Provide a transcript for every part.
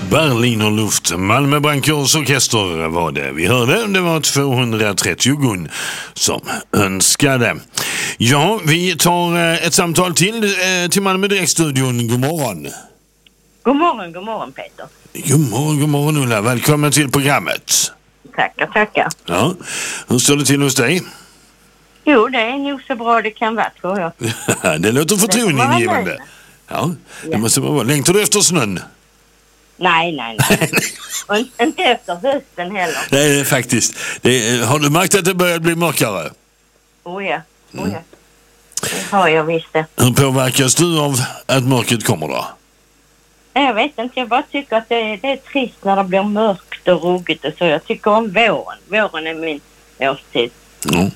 Berliner Luft, Malmö Brandkårsorkester var det vi hörde. Det var 230 Gun som önskade. Ja, vi tar ett samtal till Malmö Direktstudion. God morgon. God morgon Peter. God morgon Ulla. Välkommen till programmet. Tackar. Ja, hur står det till hos dig? Jo, det är nog så bra det kan vara, tror jag. Det låter förtroendeingivande. Ja, det måste vara bra. Längtar du efter snön? Nej. Och inte efter hösten heller. Nej, faktiskt. Har du märkt att det börjar bli mörkare? Oh ja. Det har jag visst det. Hur påverkas du av att mörkret kommer då? Jag vet inte, jag bara tycker att det är trist när det blir mörkt och ruggigt och så. Jag tycker om våren. Våren är min årstid. Ja.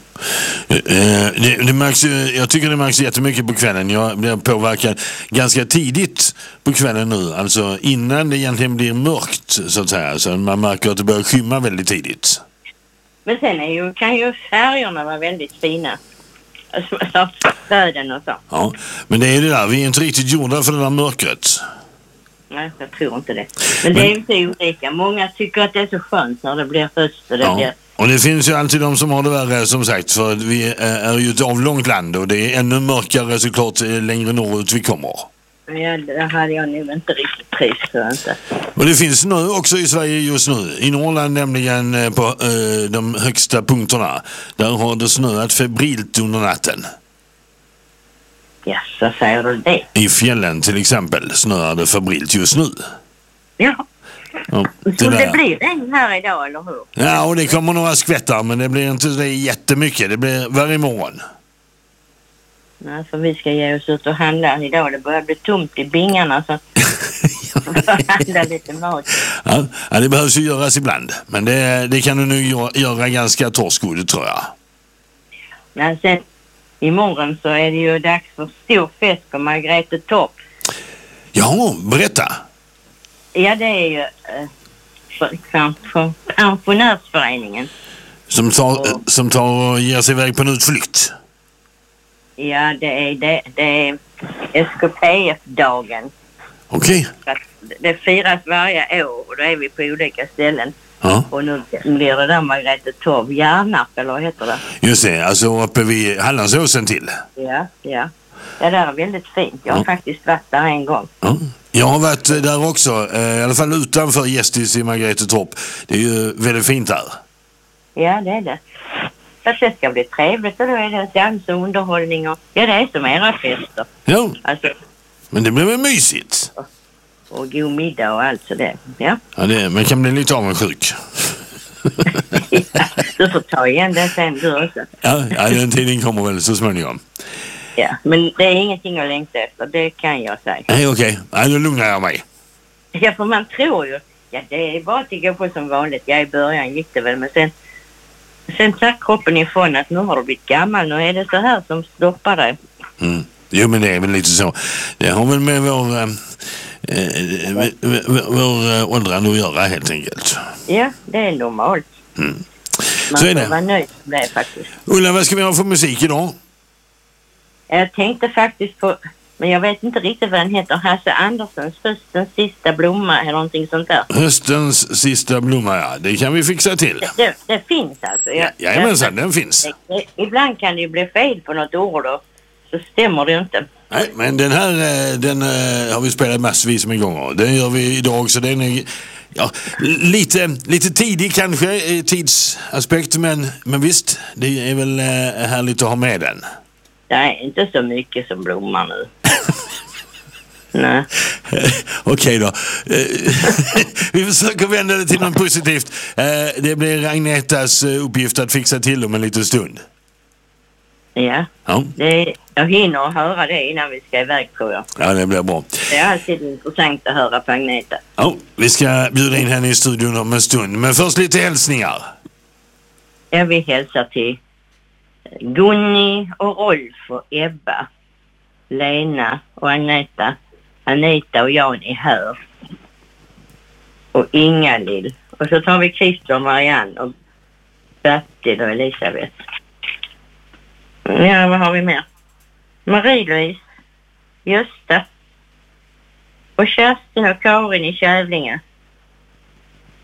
Det märks, jag tycker det märks jättemycket på kvällen. Jag blir påverkad ganska tidigt på kvällen nu. Alltså innan det egentligen blir mörkt så att säga. Så man märker att det börjar skymma väldigt tidigt. Men sen kan ju färgerna vara väldigt fina. Alltså stöden och så. Ja, men det är det där. Vi är inte riktigt gjorda för det där mörkret. Nej, jag tror inte det. Men det är inte olika. Många tycker att det är så skönt när det blir höst och det blir... Och det finns ju alltid de som har det värre som sagt, för vi är ju ett avlångt land och det är ännu mörkare såklart längre norrut vi kommer. Ja, det hade jag nog inte riktigt trist för inte. Och det finns snö också i Sverige just nu. I Norrland nämligen på de högsta punkterna. Där har det snöat febrilt under natten. Ja, så säger du det. I fjällen till exempel snöar det febrilt just nu. Ja. Ja, så det blir regn här idag, eller hur? Ja, och det kommer några skvättar, men det blir inte så jättemycket. Det blir varje morgon. Nej, för vi ska ge oss ut och handla idag. Det börjar bli tomt i bingarna, så handla lite mat. Ja, det behövs ju göras ibland. Men det kan du nu göra ganska torrskodigt, tror jag. Men sen imorgon så är det ju dags för stor fest på Margrethe Torp. Ja, berätta. Ja, det är ju för pensionärsföreningen. Som tar och ger sig iväg på en utflykt. Ja, det är SKPF-dagen. Okej. Det firas varje år och då är vi på olika ställen. Ja. Och nu blir det där Margrethe Torp, Järnarp eller vad heter det? Just det, alltså uppe vid Hallandsåsen till. Ja. Det där är väldigt fint. Jag har faktiskt varit där en gång. Ja. Jag har varit där också, i alla fall utanför Gästis i Margrethe Torp. Det är ju väldigt fint där. Ja, det är det. Så att det ska bli trevligt och då är det dans och underhållning och det är som era fester. Ja, alltså, men det blir väl mysigt. Och god middag och allt så det. Ja, man kan bli lite avundsjuk. Ja, du får ta igen det sen du också. Ja, den tiden kommer väl så småningom. Ja, men det är ingenting att längta efter, det kan jag säga. Nej, okej. Nej, då lugnar jag mig. Ja, för man tror ju, det är bara att gå på som vanligt. Ja, i början gick det väl, men sen tar kroppen ifrån att nu har du blivit gammal, nu är det så här som stoppar dig. Mm. Jo, men det är väl lite så. Det har väl med vår åldrande att göra helt enkelt. Ja, det är normalt. Mm. Man så är det. får vara nöjd med det faktiskt. Ulla, vad ska vi ha för musik idag? Jag tänkte faktiskt på, men jag vet inte riktigt vad den heter, Hasse Anderssons Höstens sista blomma eller någonting sånt där. Höstens sista blomma, ja. Det kan vi fixa till. Det finns alltså. Jajamensan, den finns. Ibland kan det ju bli fel på något ord och så stämmer det ju inte. Nej, men den här den har vi spelat massvis med gånger. Den gör vi idag också. Den är lite tidig kanske, tidsaspekt, men visst, det är väl härligt att ha med den. Det är inte så mycket som blommar nu. Nej. Okej då. Vi försöker vända det till något positivt. Det blir Agnetas uppgift att fixa till om en liten stund. Ja. Jag hinner höra det innan vi ska iväg, tror jag. Ja, det blir bra. Det är alltid intressant att höra på Agneta. Ja, vi ska bjuda in henne i studion om en stund. Men först lite hälsningar. Jag vill hälsa till Gunni och Rolf och Ebba, Lena och Agneta, Anita och Jan är här. Och Inga-Lill. Och så tar vi Christer och Marianne och Bertil och Elisabeth. Ja, vad har vi mer? Marie-Louise, Gösta och Kerstin och Karin i Kävlinge.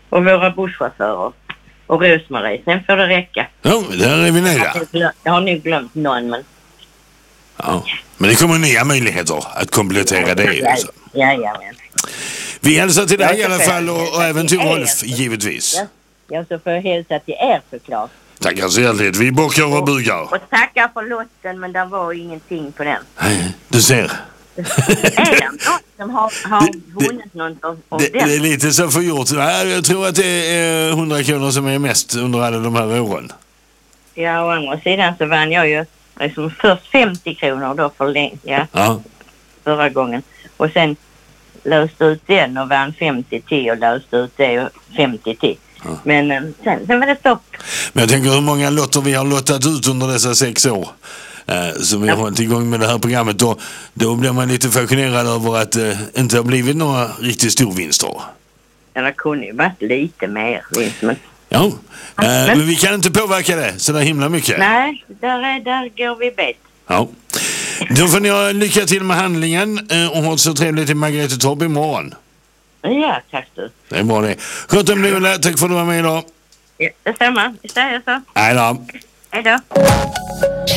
och våra busschaufförer och Rosmarie. Sen får det räcka. Ja, där är vi nöjda. Jag har nog glömt någon, men... Ja, men det kommer nya möjligheter att komplettera det. Alltså. Jajamän. Vi hälsar till dig i alla fall och även till Rolf, givetvis. Ja, så får jag hälsa till er såklart. Tackar så hjärtligt. Vi bockar och bugar. Och tackar för lotten, men det var ingenting på den. Nej, du ser. Är det någon som har vunnit något av det är lite så förgjort. Jag tror att det är 100 kronor som är mest under alla de här åren. Ja, å andra sidan så vann jag ju liksom först 50 kronor då förra gången. Och sen löste ut den och vann 50 till och löste ut det och 50 till. Ja. Men sen var det stopp. Men jag tänker hur många lotter vi har lottat ut under dessa 6 år som vi har hållit igång med det här programmet. Då blir man lite fascinerad över att inte har blivit några riktigt storvinster. Ja, det kunde ju varit lite mer vinst, men... Ja, men vi kan inte påverka det så där himla mycket. Nej, där går vi bet. Ja. Då får ni ha lycka till med handlingen och ha så trevligt i Margretetorp imorgon. Ja, tack du. Det är bra det. Sköt om dig, Ulla. Tack för att du var med idag. Ja, detsamma. Vi säger så. Hej då. Hej då.